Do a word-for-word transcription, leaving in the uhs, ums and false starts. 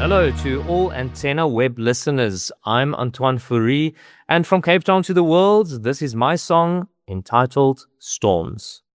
Hello to all Antenna Web listeners. I'm Antoine Fourie, and from Cape Town to the world, this is my song entitled Storms.